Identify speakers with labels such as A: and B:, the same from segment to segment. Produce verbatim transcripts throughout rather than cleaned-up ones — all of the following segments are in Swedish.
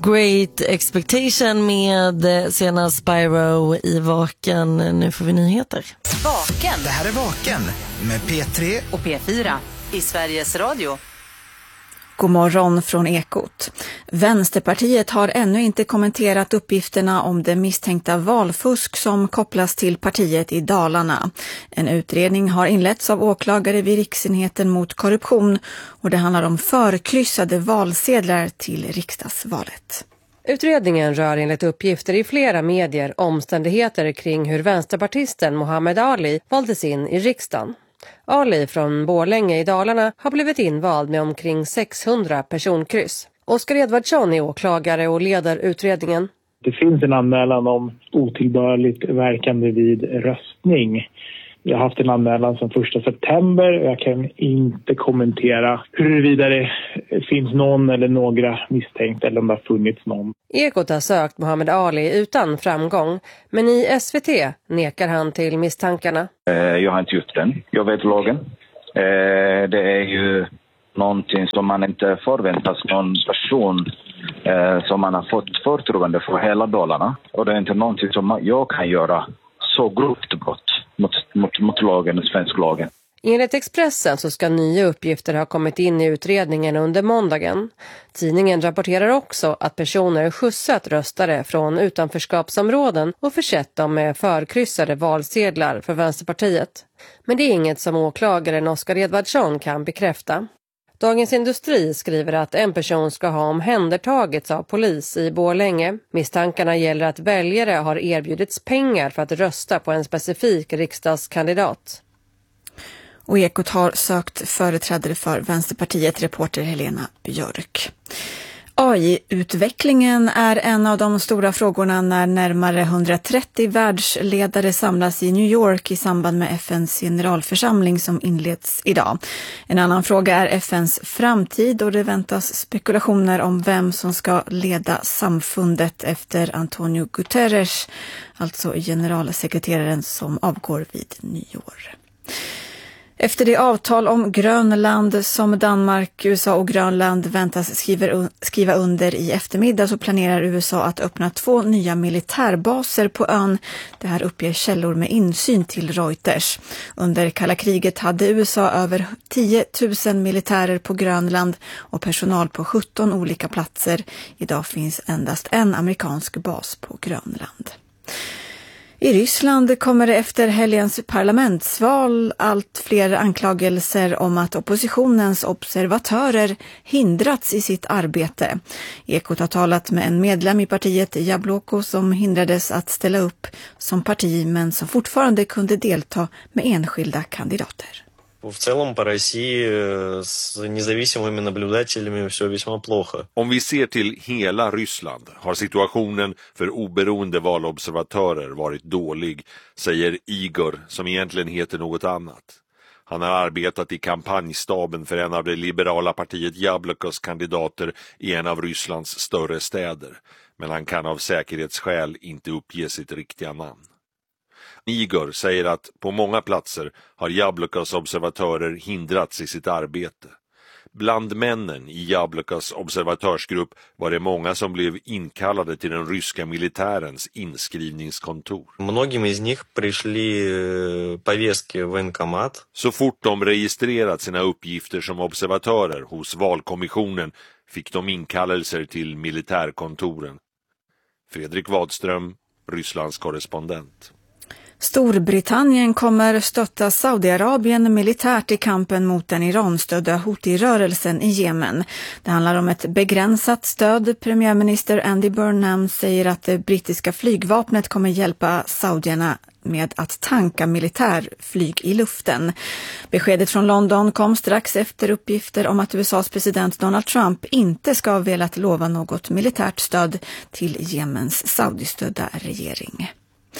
A: Great Expectation med Sena Spyro i Vaken. Nu får vi nyheter.
B: Vaken.
C: Det här är Vaken med P tre
B: och P fyra i Sveriges Radio.
D: God morgon från Ekot. Vänsterpartiet har ännu inte kommenterat uppgifterna om det misstänkta valfusk som kopplas till partiet i Dalarna. En utredning har inletts av åklagare vid Riksenheten mot korruption och det handlar om förkryssade valsedlar till riksdagsvalet.
E: Utredningen rör enligt uppgifter i flera medier omständigheter kring hur vänsterpartisten Muhammad Ali valdes in i riksdagen. Ali från Borlänge i Dalarna har blivit invald med omkring sexhundra personkryss. Oskar Edvardsson är åklagare och leder utredningen.
F: Det finns en anmälan om otillbörligt verkande vid röstning. Jag har haft en anmälan sedan första september och jag kan inte kommentera huruvida det finns någon eller några misstänkta eller om det har funnits någon.
E: Ekot har sökt Muhammad Ali utan framgång, men i S V T nekar han till misstankarna.
G: Jag har inte gjort den. Jag vet lagen. Det är ju någonting som man inte förväntas någon person som man har fått förtroende för hela Dalarna. Och det är inte någonting som jag kan göra så grovt brott mot, mot, mot lagen och svensk lagen.
E: Enligt Expressen så ska nya uppgifter ha kommit in i utredningen under måndagen. Tidningen rapporterar också att personer skjutsat röstare från utanförskapsområden och försett dem med förkryssade valsedlar för Vänsterpartiet. Men det är inget som åklagaren Oskar Edvardsson kan bekräfta. Dagens Industri skriver att en person ska ha omhändertagits av polis i Borlänge. Misstankarna gäller att väljare har erbjudits pengar för att rösta på en specifik riksdagskandidat.
D: Och Ekot har sökt företrädare för Vänsterpartiet, reporter Helena Björk. A I-utvecklingen är en av de stora frågorna när närmare hundratrettio världsledare samlas i New York i samband med F N:s generalförsamling som inleds idag. En annan fråga är F N:s framtid och det väntas spekulationer om vem som ska leda samfundet efter Antonio Guterres, alltså generalsekreteraren som avgår vid nyår. Efter det avtal om Grönland som Danmark, U S A och Grönland väntas skriva under i eftermiddag så planerar U S A att öppna två nya militärbaser på ön. Det här uppger källor med insyn till Reuters. Under kalla kriget hade U S A över tio tusen militärer på Grönland och personal på sjutton olika platser. Idag finns endast en amerikansk bas på Grönland. I Ryssland kommer det efter helgens parlamentsval allt fler anklagelser om att oppositionens observatörer hindrats i sitt arbete. Ekot har talat med en medlem i partiet Jabloko som hindrades att ställa upp som parti men som fortfarande kunde delta med enskilda kandidater.
H: В целом по России с независимыми наблюдателями все весьма плохо.
I: Om vi ser till hela Ryssland har situationen för oberoende valobservatörer varit dålig, säger Igor som egentligen heter något annat. Han har arbetat i kampanjstaben för en av det liberala partiet Jablokos kandidater i en av Rysslands större städer, men han kan av säkerhetsskäl inte uppge sitt riktiga namn. Igor säger att på många platser har Jablokos observatörer hindrats i sitt arbete. Bland männen i Jablokos observatörsgrupp var det många som blev inkallade till den ryska militärens inskrivningskontor.
H: Многим из них пришли повестки в военкомат.
I: Så fort de registrerat sina uppgifter som observatörer hos valkommissionen fick de inkallelser till militärkontoren. Fredrik Wadström, Rysslands korrespondent.
D: Storbritannien kommer stötta Saudiarabien militärt i kampen mot den Iran-stödda Houthi-rörelsen i Jemen. Det handlar om ett begränsat stöd. Premiärminister Andy Burnham säger att det brittiska flygvapnet kommer hjälpa saudierna med att tanka militärflyg i luften. Beskedet från London kom strax efter uppgifter om att U S A:s president Donald Trump inte ska ha velat lova något militärt stöd till Jemens saudistödda regering.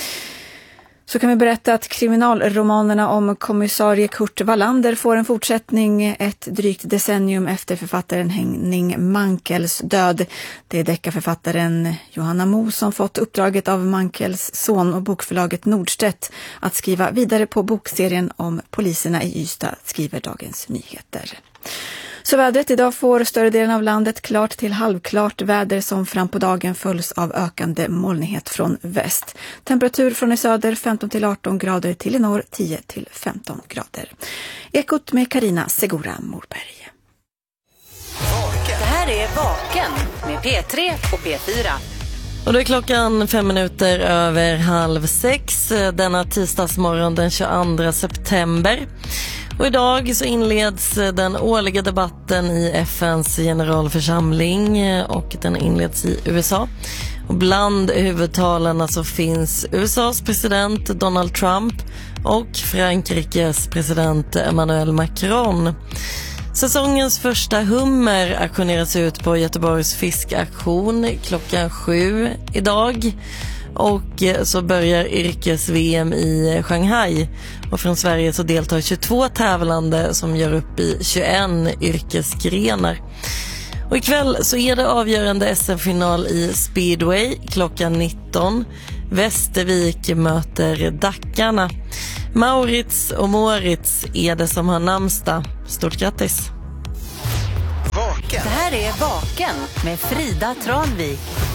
D: Så kan vi berätta att kriminalromanerna om kommissarie Kurt Wallander får en fortsättning ett drygt decennium efter författaren Henning Mankels död. Det är deckarförfattaren Johanna Mo som fått uppdraget av Mankels son och bokförlaget Nordstedt att skriva vidare på bokserien om poliserna i Ystad, skriver Dagens Nyheter. Så vädret idag får större delen av landet klart till halvklart väder som fram på dagen följs av ökande molnighet från väst. Temperatur från i söder femton till arton grader, till i norr tio till femton grader. Ekot med Carina Segura Morberg.
B: Det här är Vaken med P tre och P fyra.
A: Och då är klockan fem minuter över halv sex denna tisdagsmorgon den tjugoandra september. Och idag så inleds den årliga debatten i F N:s generalförsamling och den inleds i U S A. Och bland huvudtalarna så finns U S A:s president Donald Trump och Frankrikes president Emmanuel Macron. Säsongens första hummer auktioneras ut på Göteborgs fiskaktion klockan sju idag. Och så börjar yrkes-V M i Shanghai. Och från Sverige så deltar tjugotvå tävlande som gör upp i tjugoen yrkesgrenar. Och ikväll så är det avgörande S M-final i speedway klockan nitton. Västervik möter Dackarna. Maurits och Moritz är det som har namnsdag. Stort grattis!
B: Det här är Vaken med Frida Tranvik.